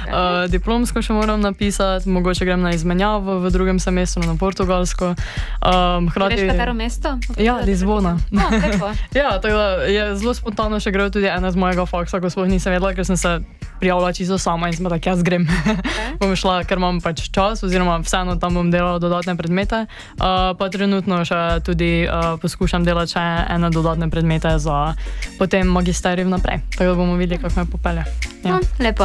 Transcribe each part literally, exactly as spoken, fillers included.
Okay. Uh, diplomsko še moram napisati, mogoče grem na izmenjavo v drugem semestru na Portugalsko. Um, hrati... Veš, katero mesto? Ja, Lizbona. No, lepo. Ja, tako da je zelo spontano še grejo tudi ena z mojega faksa, ko sploh nisem vedela, ker sem se prijavila čisto sama in sem tak, jaz grem. Okay. Bom šla, ker imam pač čas, oziroma vseeno tam bom delala dodatne predmete. Uh, pa trenutno še tudi uh, poskušam delati še ene dodatne predmete za potem magisterij naprej. Tako da bomo videli, kako me popelje. Ja. No, lepo.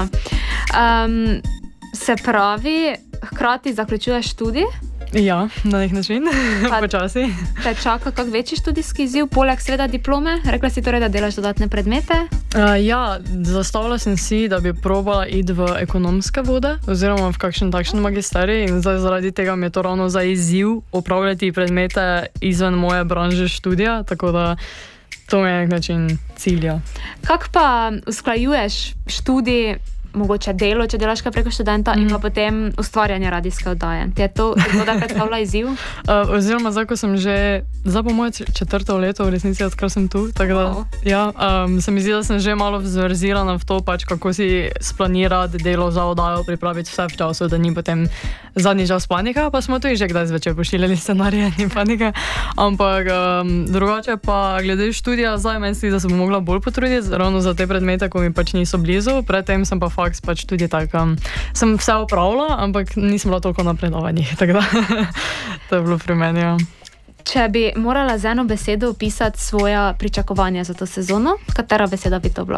Um, se pravi, hkrati zaključuješ študij? Ja, na nek način, počasi. Te čaka kak večji študijski izziv, poleg sveda diplome? Rekla si torej, da delaš dodatne predmete? Uh, ja, zastavila sem si, da bi probala iti v ekonomske vode, oziroma v kakšen takšen magisterij in zdaj zaradi tega mi je to ravno za izziv opravljati predmete izven moje branže študija, tako da to mi je nek način cilja. Kak pa usklajuješ študij, mogoče delo, če delaš kaj preko študenta, mm. in pa potem ustvarjanje radijske oddaje? Ti je to, da predstavlja izziv? Uh, oziroma, zdaj, ko sem že, zdaj po moje četrto leto v resnici, odkar sem tu, tako da, oh. ja, um, se mi zdi, da sem že malo zverzirana v to, pač, kako si splanirati delo za oddajo, pripraviti vse v času, da ni potem zadnji čas panika, pa smo tudi že kdaj zvečer pošiljali scenarije in panike, ampak um, drugače pa glede študija, zdaj meni se zdi, da se bom mogla bolj potruditi, ravno za te predmete, ko mi pač niso blizu, predtem sem pa faks pač tudi tak, um, sem vse opravila, ampak nisem bila toliko napredovanih, tako da to je bilo pri meni, ja. Če bi morala z eno besedo opisati svoja pričakovanja za to sezono, katera beseda bi to bila?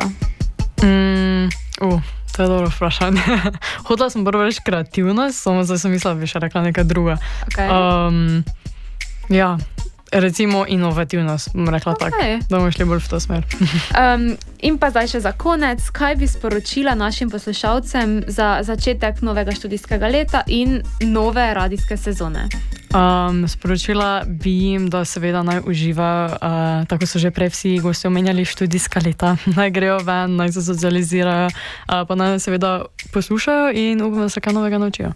Mm, uh, to je dobro vprašanje. Hotela sem prvo reči kreativnost, samo zdaj sem mislila, bi še rekla nekaj druga. Okay. Um, ja, recimo inovativnost, bom rekla okay. tak, da bomo šli bolj v to smer. um, in pa zdaj še za konec, kaj bi sporočila našim poslušalcem za začetek novega študijskega leta in nove radijske sezone? Um, sporočila bi jim, da seveda naj uživajo, uh, tako so že prej vsi gosti omenjali, študijska leta. Naj grejo ven, naj se socializirajo, uh, pa naj seveda poslušajo in upam, da se kaj novega naučijo.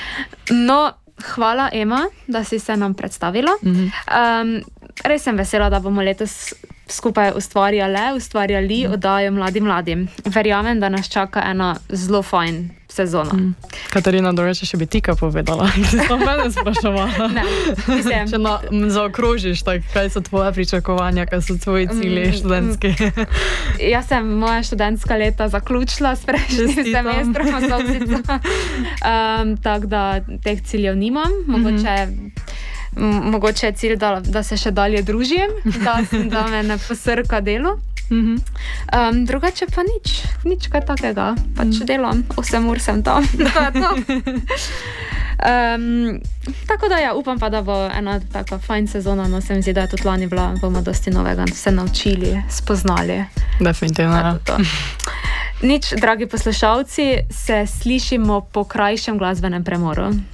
No, hvala, Ema, da si se nam predstavila. Mm-hmm. Um, res sem vesela, da bomo letos skupaj ustvarjali, ustvarjali mm. oddajo Mladi mladim. Verjamem, da nas čaka ena zelo fajn sezona. Mm. Katarina, drugače še bi ti kaj povedala? Si to mene spraševala? Ne, mislim. Če na, zaokrožiš, tak, kaj so tvoje pričakovanja, kaj so tvoji cilji mm, študentski? Mm, jaz sem moja študentska leta zaključila s prejšnjim semestrom. um, tako da teh ciljev nimam. Mogoče mm-hmm. Mogoče je cilj, da, da se še dalje družim, da, da me ne posrka delo. Mm-hmm. Um, drugače pa nič, nič kaj takega. Pač mm. delam, osem ur sem tam. um, tako da ja, upam pa, da bo ena taka fajn sezona, no se mi zdi, da je tudi lani bila, bomo dosti novega se naučili, spoznali. Definitivno. Nič, dragi poslušalci, se slišimo po krajšem glasbenem premoru.